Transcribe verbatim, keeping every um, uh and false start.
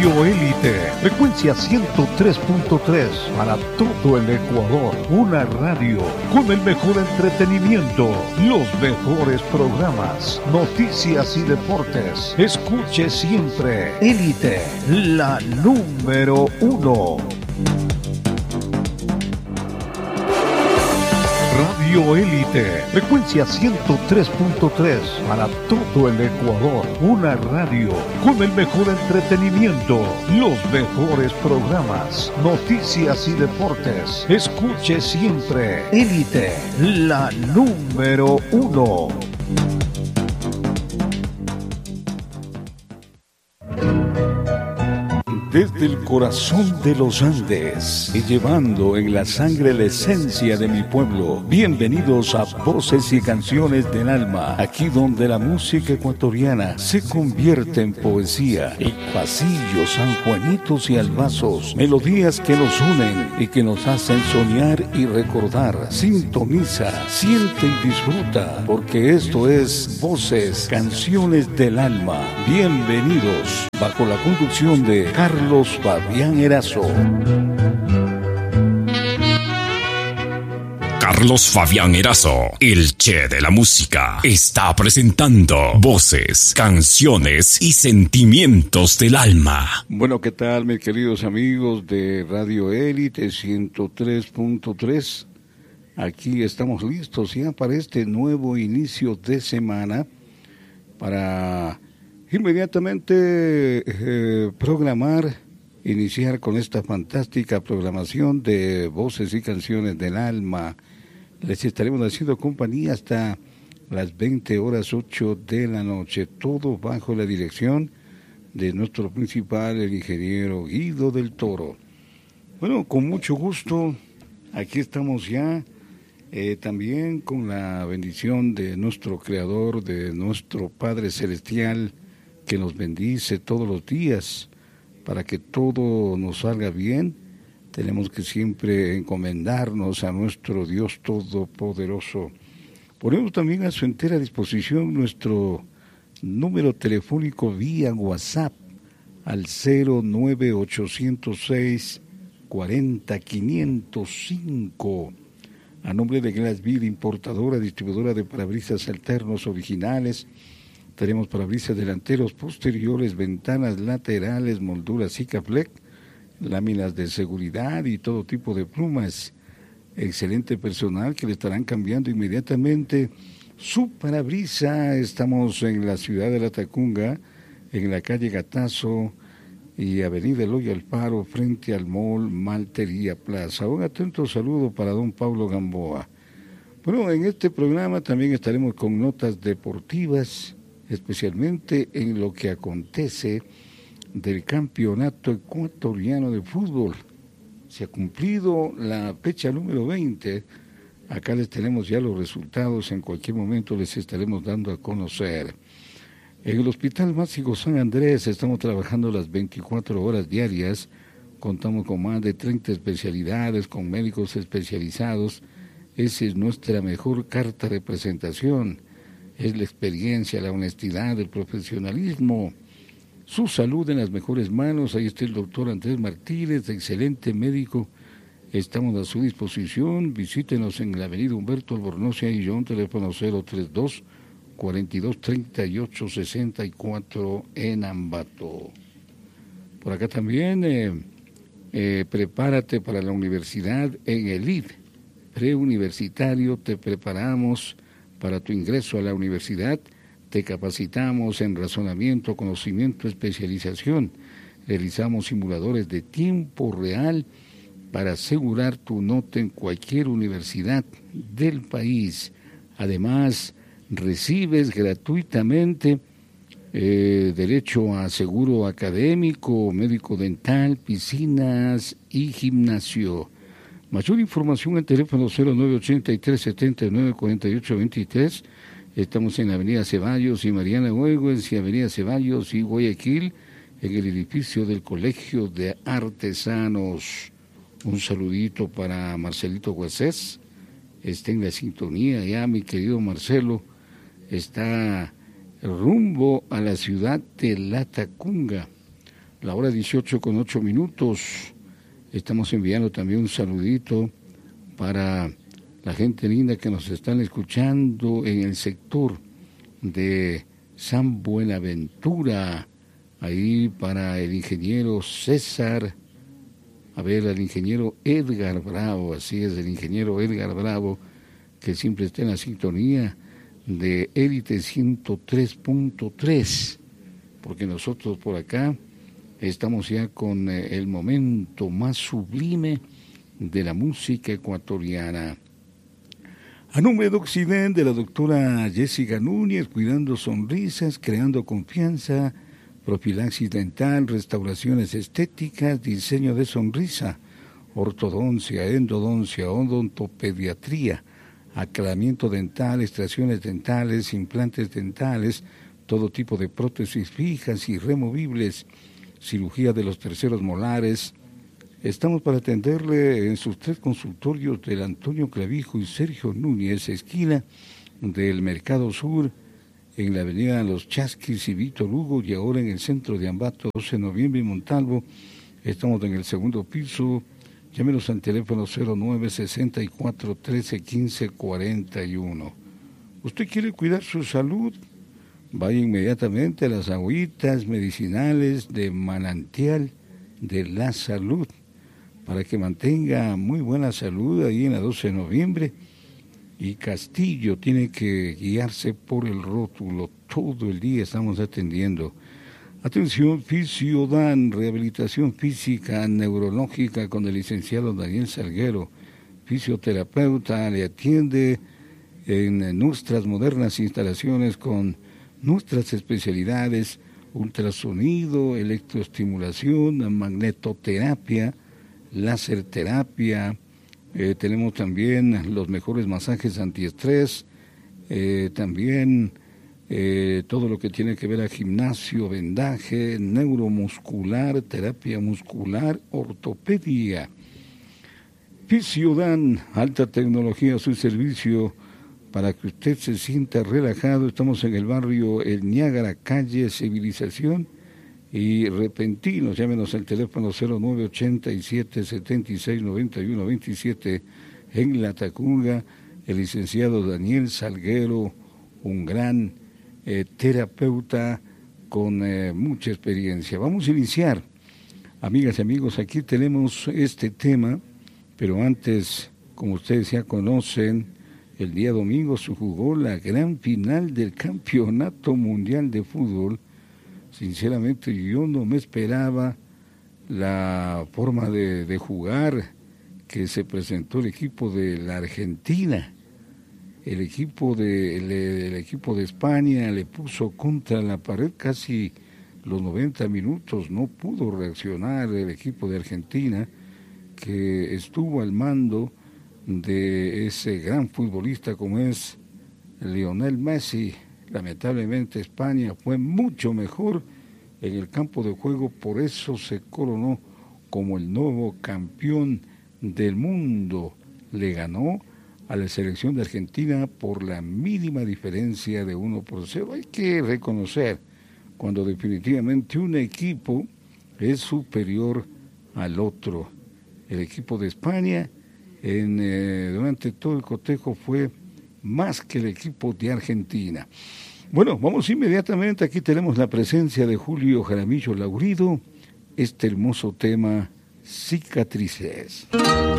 Radio Élite, frecuencia ciento tres punto tres para todo el Ecuador. Una radio con el mejor entretenimiento, los mejores programas, noticias y deportes. Escuche siempre Élite, la número uno. Radio Élite, frecuencia ciento tres punto tres para todo el Ecuador. Una radio con el mejor entretenimiento, los mejores programas, noticias y deportes. Escuche siempre Élite, la número uno. Desde el corazón de los Andes y llevando en la sangre la esencia de mi pueblo. Bienvenidos a Voces y Canciones del Alma, aquí donde la música ecuatoriana se convierte en poesía. El pasillo, San Juanitos y albazos, melodías que nos unen y que nos hacen soñar y recordar. Sintoniza, siente y disfruta, porque esto es Voces, Canciones del Alma. Bienvenidos, bajo la conducción de Carlos Carlos Fabián Erazo. Carlos Fabián Erazo, el Che de la música, está presentando Voces, Canciones y Sentimientos del Alma. Bueno, ¿qué tal, mis queridos amigos de Radio Élite ciento tres punto tres? Aquí estamos listos ya para este nuevo inicio de semana, para inmediatamente eh, programar, iniciar con esta fantástica programación de Voces y Canciones del Alma. Les estaremos haciendo compañía hasta las veinte horas ocho de la noche, todo bajo la dirección de nuestro principal, el ingeniero Guido del Toro. Bueno, con mucho gusto, aquí estamos ya, eh, también con la bendición de nuestro Creador, de nuestro Padre Celestial, que nos bendice todos los días. Para que todo nos salga bien, tenemos que siempre encomendarnos a nuestro Dios Todopoderoso. Ponemos también a su entera disposición nuestro número telefónico vía WhatsApp al cero nueve ocho cero seis cuarenta quinientos cinco. A nombre de Glassville, importadora, distribuidora de parabrisas alternos originales. Tenemos parabrisas delanteros, posteriores, ventanas laterales, molduras Sikaflex, láminas de seguridad y todo tipo de plumas. Excelente personal que le estarán cambiando inmediatamente su parabrisa. Estamos en la ciudad de La Tacunga, en la calle Gatazo y avenida Eloy Alfaro, frente al mall Maltería Plaza. Un atento saludo para don Pablo Gamboa. Bueno, en este programa también estaremos con notas deportivas, especialmente en lo que acontece del Campeonato Ecuatoriano de Fútbol. Se ha cumplido la fecha número veinte, acá les tenemos ya los resultados, en cualquier momento les estaremos dando a conocer. En el Hospital Básico San Andrés estamos trabajando las veinticuatro horas diarias, contamos con más de treinta especialidades, con médicos especializados. Esa es nuestra mejor carta de presentación. Es la experiencia, la honestidad, el profesionalismo, su salud en las mejores manos. Ahí está el doctor Andrés Martínez, excelente médico. Estamos a su disposición. Visítenos en la avenida Humberto Albornoz y Ayllón, teléfono cero treinta y dos, cuarenta y dos, treinta y ocho, sesenta y cuatro en Ambato. Por acá también, eh, eh, prepárate para la universidad en el I D, preuniversitario, te preparamos para tu ingreso a la universidad, te capacitamos en razonamiento, conocimiento, especialización. Realizamos simuladores de tiempo real para asegurar tu nota en cualquier universidad del país. Además, recibes gratuitamente eh, derecho a seguro académico, médico dental, piscinas y gimnasio. Mayor información en teléfono cero nueve ochenta y tres, setenta y nueve, cuarenta y ocho, veintitrés. Estamos en Avenida Ceballos y Mariana Huegues y Avenida Ceballos y Guayaquil, en el edificio del Colegio de Artesanos. Un saludito para Marcelito Guasés, está en la sintonía ya, mi querido Marcelo, está rumbo a la ciudad de La Tacunga. la hora dieciocho con ocho minutos. Estamos enviando también un saludito para la gente linda que nos están escuchando en el sector de San Buenaventura, ahí para el ingeniero César, a ver, el ingeniero Edgar Bravo, así es, el ingeniero Edgar Bravo, que siempre está en la sintonía de Élite ciento tres punto tres, porque nosotros por acá estamos ya con eh, el momento más sublime de la música ecuatoriana. A nombre de Occidente, de la doctora Jessica Núñez, cuidando sonrisas, creando confianza, profilaxis dental, restauraciones estéticas, diseño de sonrisa, ortodoncia, endodoncia, odontopediatría, aclaramiento dental, extracciones dentales, implantes dentales, todo tipo de prótesis fijas y removibles, cirugía de los terceros molares. Estamos para atenderle en sus tres consultorios del Antonio Clavijo y Sergio Núñez, esquina del Mercado Sur, en la avenida Los Chasquis y Víctor Hugo, y ahora en el centro de Ambato, doce de noviembre y Montalvo. Estamos en el segundo piso. Llámenos al teléfono cero nueve sesenta y cuatro trece quince cuarenta y uno. ¿Usted quiere cuidar su salud? Vaya inmediatamente a las agüitas medicinales de Manantial de la Salud, para que mantenga muy buena salud ahí en la doce de noviembre. Y Castillo tiene que guiarse por el rótulo. Todo el día estamos atendiendo. Atención, Fisiodan, rehabilitación física, neurológica con el licenciado Daniel Salguero, fisioterapeuta, le atiende en nuestras modernas instalaciones con nuestras especialidades: ultrasonido, electroestimulación, magnetoterapia, láser terapia, eh, tenemos también los mejores masajes antiestrés, eh, también eh, todo lo que tiene que ver a gimnasio, vendaje, neuromuscular, terapia muscular, ortopedia. Fisiodan, alta tecnología a su servicio para que usted se sienta relajado. Estamos en el barrio El Niágara, calle Civilización y Repentinos. Llámenos al teléfono cero nueve ochenta y siete setenta y seis noventa y uno veintisiete en La Tacunga. El licenciado Daniel Salguero, un gran eh, terapeuta con eh, mucha experiencia. Vamos a iniciar, amigas y amigos. Aquí tenemos este tema, pero antes, como ustedes ya conocen, el día domingo se jugó la gran final del Campeonato Mundial de Fútbol. Sinceramente, yo no me esperaba la forma de, de jugar que se presentó el equipo de la Argentina. El equipo de el, el equipo de España le puso contra la pared casi los noventa minutos. No pudo reaccionar el equipo de Argentina, que estuvo al mando de ese gran futbolista como es Lionel Messi. Lamentablemente España fue mucho mejor en el campo de juego, por eso se coronó como el nuevo campeón del mundo. Le ganó a la selección de Argentina por la mínima diferencia de uno por cero. Hay que reconocer cuando definitivamente un equipo es superior al otro. El equipo de España en, eh, durante todo el cotejo fue más que el equipo de Argentina. Bueno, vamos inmediatamente. Aquí tenemos la presencia de Julio Jaramillo Laurido, este hermoso tema, Cicatrices.